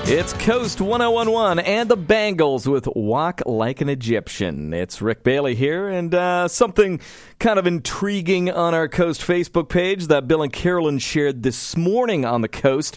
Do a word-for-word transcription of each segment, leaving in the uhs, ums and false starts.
It's Coast one oh one one and the Bangles with Walk Like an Egyptian. It's Rick Bailey here, and uh, something kind of intriguing on our Coast Facebook page that Bill and Carolyn shared this morning on the Coast.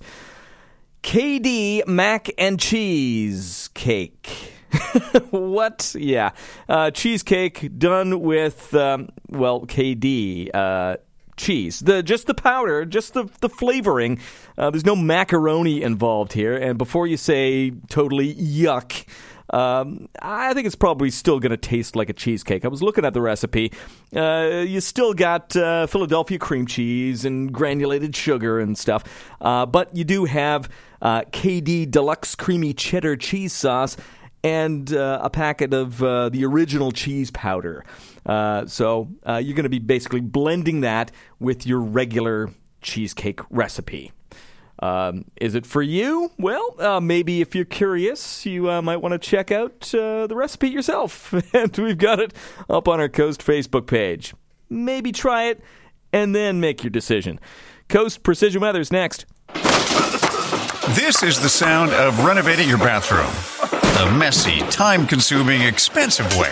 K D mac and cheese cake. What? Yeah. Uh, cheesecake done with, um, well, K D uh cheese, the just the powder, just the the flavoring. Uh, there's no macaroni involved here. And before you say totally yuck, um, I think it's probably still going to taste like a cheesecake. I was looking at the recipe. Uh, you still got uh, Philadelphia cream cheese and granulated sugar and stuff, uh, but you do have uh, K D Deluxe Creamy Cheddar Cheese Sauce and uh, a packet of uh, the original cheese powder. Uh, so uh, you're going to be basically blending that with your regular cheesecake recipe. Um, is it for you? Well, uh, maybe if you're curious, you uh, might want to check out uh, the recipe yourself. And we've got it up on our Coast Facebook page. Maybe try it and then make your decision. Coast Precision Weather's next. This is the sound of renovating your bathroom. The messy, time-consuming, expensive way.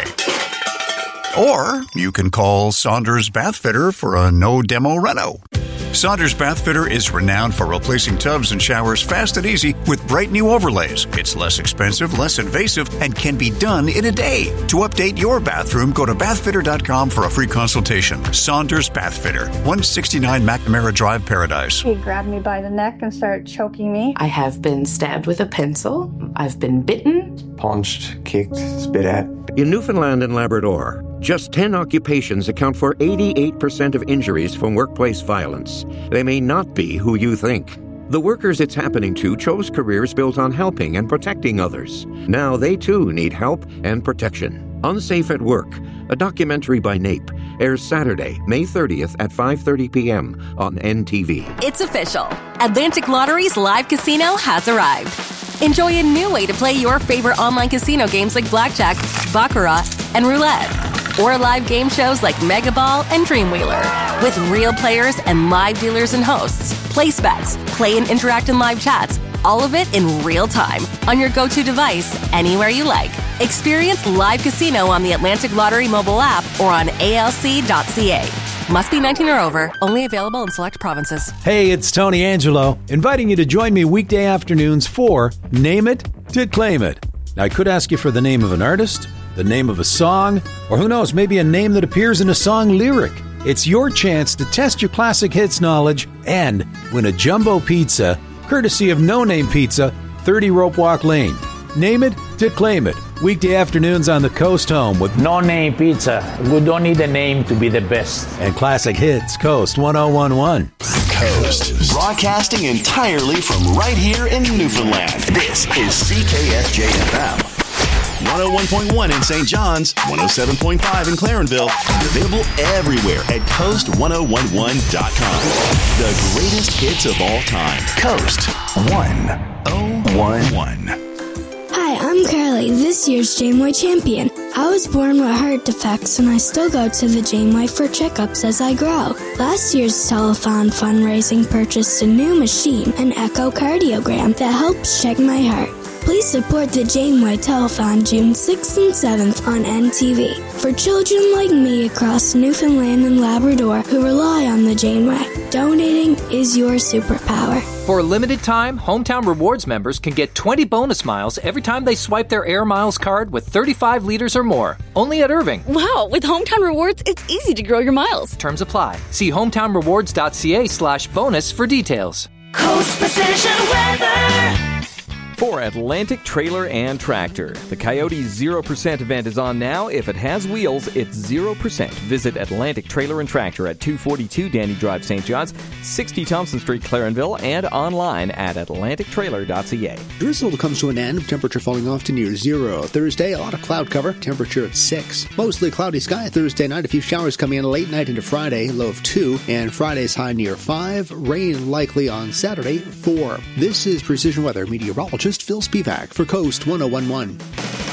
Or you can call Saunders Bath Fitter for a no-demo reno. Saunders Bath Fitter is renowned for replacing tubs and showers fast and easy with bright new overlays. It's less expensive, less invasive, and can be done in a day. To update your bathroom, go to bath fitter dot com for a free consultation. Saunders Bath Fitter, one sixty-nine McNamara Drive, Paradise. He grabbed me by the neck and started choking me. I have been stabbed with a pencil. I've been bitten. Punched, kicked, spit at. In Newfoundland and Labrador, just ten occupations account for eighty-eight percent of injuries from workplace violence. They may not be who you think. The workers it's happening to chose careers built on helping and protecting others. Now they too need help and protection. Unsafe at Work, a documentary by NAPE, airs Saturday, May thirtieth at five thirty p.m. on N T V. It's official. Atlantic Lottery's live casino has arrived. Enjoy a new way to play your favorite online casino games like Blackjack, Baccarat, and Roulette. Or live game shows like Mega Ball and Dreamwheeler. With real players and live dealers and hosts. Place bets, play and interact in live chats. All of it in real time on your go-to device anywhere you like. Experience live casino on the Atlantic Lottery mobile app or on A L C dot C A. Must be nineteen or over. Only available in select provinces. Hey, it's Tony Angelo, inviting you to join me weekday afternoons for Name It to Claim It. Now, I could ask you for the name of an artist, the name of a song, or who knows, maybe a name that appears in a song lyric. It's your chance to test your classic hits knowledge and win a jumbo pizza, courtesy of No Name Pizza, thirty Rope Walk Lane. Name it to claim it. Weekday afternoons on the Coast Home with No Name Pizza. We don't need a name to be the best. And classic hits, Coast one oh one one. Coast, broadcasting entirely from right here in Newfoundland. This is C K S J F M. one oh one point one in Saint John's, one oh seven point five in Clarenville, and available everywhere at coast ten eleven dot com. The greatest hits of all time. Coast one oh one one. Hi, I'm Carly, this year's Janeway champion. I was born with heart defects and I still go to the Janeway for checkups as I grow. Last year's telethon fundraising purchased a new machine, an echocardiogram, that helps check my heart. Please support the Janeway Telethon June sixth and seventh on N T V for children like me across Newfoundland and Labrador who rely on the Janeway. Donating is your superpower. For a limited time, Hometown Rewards members can get twenty bonus miles every time they swipe their Air Miles card with thirty-five liters or more. Only at Irving. Wow, with Hometown Rewards, it's easy to grow your miles. Terms apply. See hometown rewards dot c a slash bonus for details. Coast Precision Weather. For Atlantic Trailer and Tractor, the Coyote zero percent event is on now. If it has wheels, it's zero percent. Visit Atlantic Trailer and Tractor at two forty-two Danny Drive, Saint John's, sixty Thompson Street, Clarenville, and online at atlantic trailer dot c a. Drizzle comes to an end, temperature falling off to near zero. Thursday, a lot of cloud cover, temperature at six. Mostly cloudy sky Thursday night, a few showers coming in late night into Friday, low of two, and Friday's high near five. Rain likely on Saturday, four. This is Precision Weather meteorologist Phil Spivak for Coast ten eleven.